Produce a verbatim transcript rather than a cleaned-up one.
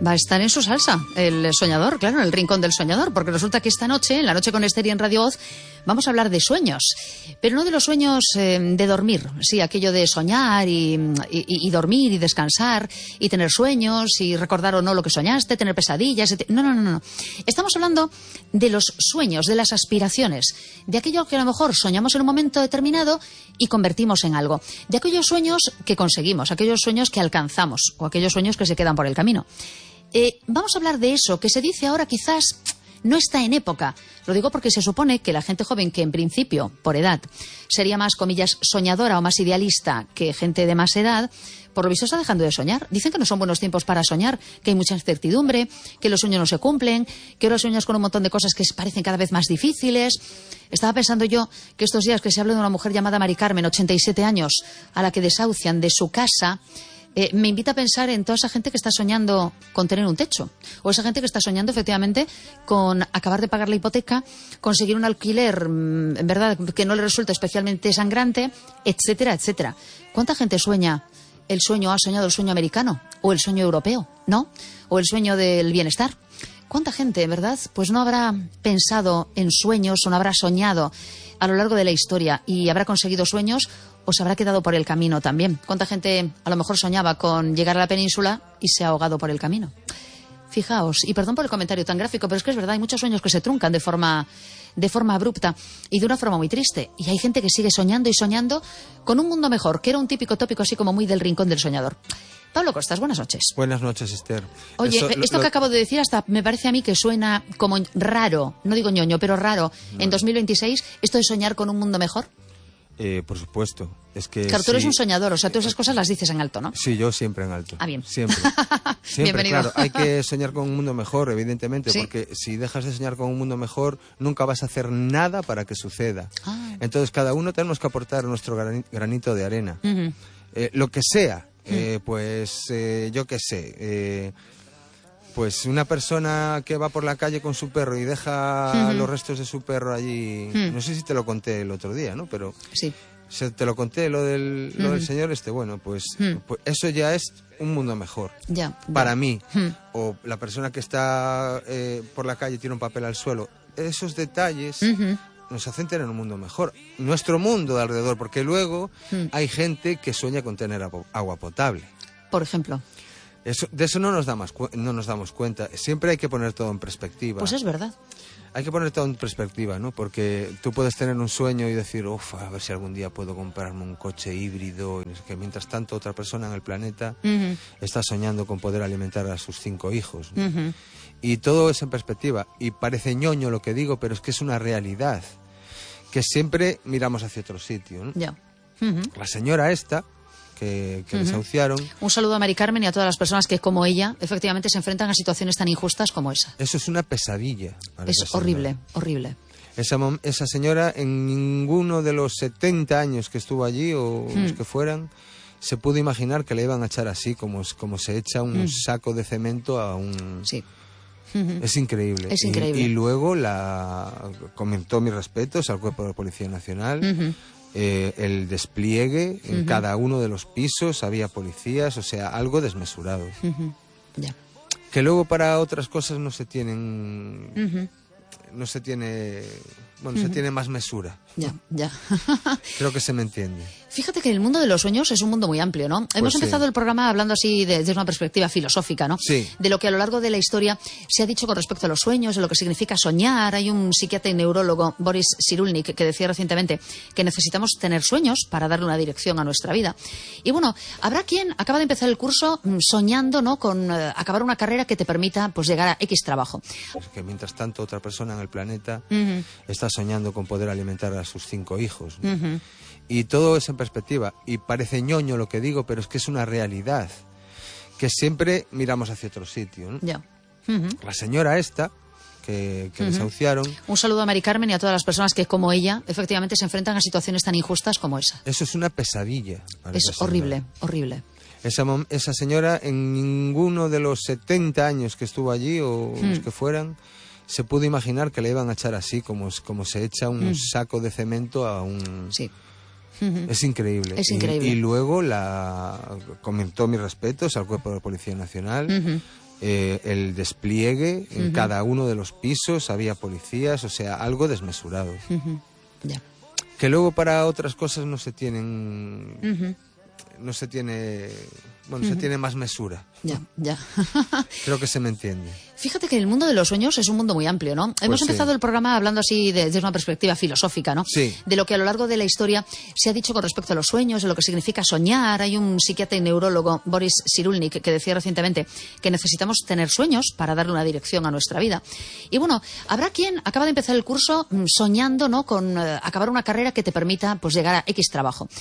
Va a estar en su salsa, el soñador, claro, en el rincón del soñador, porque resulta que esta noche, en la noche con Esther y en Radio Voz, vamos a hablar de sueños, pero no de los sueños eh, de dormir, sí, aquello de soñar y, y, y dormir y descansar y tener sueños y recordar o no lo que soñaste, tener pesadillas, etcétera. No, no, no, no. Estamos hablando de los sueños, de las aspiraciones, de aquello que a lo mejor soñamos en un momento determinado y convertimos en algo, de aquellos sueños que conseguimos, aquellos sueños que alcanzamos o aquellos sueños que se quedan por el camino. Eh, vamos a hablar de eso, que se dice ahora quizás no está en época. Lo digo porque se supone que la gente joven, que en principio, por edad, sería más, comillas, soñadora o más idealista que gente de más edad, por lo visto está dejando de soñar. Dicen que no son buenos tiempos para soñar, que hay mucha incertidumbre, que los sueños no se cumplen, que ahora sueñas con un montón de cosas que parecen cada vez más difíciles. Estaba pensando yo que estos días que se habla de una mujer llamada Mari Carmen, ochenta y siete años, a la que desahucian de su casa, Eh, me invita a pensar en toda esa gente que está soñando con tener un techo, o esa gente que está soñando efectivamente con acabar de pagar la hipoteca, conseguir un alquiler, en verdad, que no le resulta especialmente sangrante, etcétera, etcétera. ¿Cuánta gente sueña el sueño, ha soñado el sueño americano, o el sueño europeo, ¿no? O el sueño del bienestar. ¿Cuánta gente, verdad? Pues no habrá pensado en sueños o no habrá soñado a lo largo de la historia y habrá conseguido sueños o se habrá quedado por el camino también. ¿Cuánta gente a lo mejor soñaba con llegar a la península y se ha ahogado por el camino? Fijaos, y perdón por el comentario tan gráfico, pero es que es verdad, hay muchos sueños que se truncan de forma, de forma abrupta y de una forma muy triste. Y hay gente que sigue soñando y soñando con un mundo mejor, que era un típico tópico así como muy del rincón del soñador. Pablo Costas, buenas noches. Buenas noches, Esther. Oye, Eso, esto lo... que acabo de decir hasta me parece a mí que suena como raro, no digo ñoño, pero raro, no. En dos mil veintiséis, esto de soñar con un mundo mejor. Eh, por supuesto. Es que claro, tú eres sí, un soñador, o sea, todas esas cosas las dices en alto, ¿no? Sí, yo siempre en alto. Ah, bien. Siempre. Siempre, bienvenido. Claro, hay que soñar con un mundo mejor, evidentemente, ¿sí? Porque si dejas de soñar con un mundo mejor, nunca vas a hacer nada para que suceda. Ah. Entonces, cada uno tenemos que aportar nuestro granito de arena. Uh-huh. Eh, lo que sea, uh-huh. eh, pues eh, yo qué sé... Eh, Pues una persona que va por la calle con su perro y deja uh-huh. los restos de su perro allí... Uh-huh. No sé si te lo conté el otro día, ¿no? Pero sí. se, te lo conté, lo del, uh-huh. lo del señor este. Bueno, pues, uh-huh. pues eso ya es un mundo mejor. Ya. Para mí. Uh-huh. O la persona que está eh, por la calle y tira un papel al suelo. Esos detalles... Uh-huh. nos hacen tener un mundo mejor. Nuestro mundo de alrededor, porque luego uh-huh. hay gente que sueña con tener agua potable. Por ejemplo... Eso, de eso no nos, damos, no nos damos cuenta. Siempre hay que poner todo en perspectiva. Pues es verdad. Hay que poner todo en perspectiva, ¿no? Porque tú puedes tener un sueño y decir, uff, a ver si algún día puedo comprarme un coche híbrido. Y no sé qué. Mientras tanto, otra persona en el planeta uh-huh. está soñando con poder alimentar a sus cinco hijos, ¿no? Uh-huh. Y todo es en perspectiva. Y parece ñoño lo que digo, pero es que es una realidad. Que siempre miramos hacia otro sitio, ¿no? Ya. Uh-huh. La señora esta... que, que uh-huh. desahuciaron. Un saludo a Mari Carmen y a todas las personas que, como ella, efectivamente se enfrentan a situaciones tan injustas como esa. Eso es una pesadilla. Es horrible, horrible. Esa, esa señora, en ninguno de los setenta años que estuvo allí, o hmm. los que fueran, se pudo imaginar que le iban a echar así, como, como se echa un hmm. saco de cemento a un... Sí. Es increíble. Es increíble. Y, y luego la comentó mis respetos al Cuerpo de Policía Nacional. Uh-huh. Eh, el despliegue en uh-huh. cada uno de los pisos, había policías, o sea, algo desmesurado. Uh-huh. Yeah. Que luego para otras cosas no se tienen... Uh-huh. No se tiene... Bueno, uh-huh. se tiene más mesura. Ya, ya. Creo que se me entiende. Fíjate que el mundo de los sueños es un mundo muy amplio, ¿no? Pues Hemos empezado sí. el programa hablando así de, desde una perspectiva filosófica, ¿no? Sí. De lo que a lo largo de la historia se ha dicho con respecto a los sueños, de lo que significa soñar. Hay un psiquiatra y neurólogo, Boris Cyrulnik, que decía recientemente que necesitamos tener sueños para darle una dirección a nuestra vida. Y bueno, habrá quien acaba de empezar el curso soñando, ¿no? Con eh, acabar una carrera que te permita, pues, llegar a X trabajo. Pues que mientras tanto otra persona en el planeta uh-huh. está soñando con poder alimentar a sus cinco hijos, ¿no? Uh-huh. Y todo es en perspectiva. Y parece ñoño lo que digo, pero es que es una realidad. Que siempre miramos hacia otro sitio, ¿no? Ya. Uh-huh. La señora esta, que, que uh-huh. desahuciaron... Un saludo a Mari Carmen y a todas las personas que, como ella, efectivamente se enfrentan a situaciones tan injustas como esa. Eso es una pesadilla. Es horrible, horrible. Esa, esa señora, en ninguno de los setenta años que estuvo allí, o uh-huh. los que fueran... se pudo imaginar que le iban a echar así, como, como se echa un mm. saco de cemento a un... Sí. Es increíble. Es increíble. Y, y luego la comentó mis respetos al Cuerpo de Policía Nacional. Uh-huh. eh, el despliegue en Uh-huh. cada uno de los pisos, había policías, o sea, algo desmesurado. Uh-huh. Ya. Que luego para otras cosas no se tienen... Uh-huh. No se tiene... Bueno, uh-huh. se tiene más mesura. Ya, ya. Creo que se me entiende. Fíjate que el mundo de los sueños es un mundo muy amplio, ¿no? Pues Hemos sí. empezado el programa hablando así de- desde una perspectiva filosófica, ¿no? Sí. De lo que a lo largo de la historia se ha dicho con respecto a los sueños, de lo que significa soñar. Hay un psiquiatra y neurólogo, Boris Cyrulnik, que decía recientemente que necesitamos tener sueños para darle una dirección a nuestra vida. Y bueno, habrá quien acaba de empezar el curso mm, soñando, ¿no? Con eh, acabar una carrera que te permita pues llegar a X trabajo.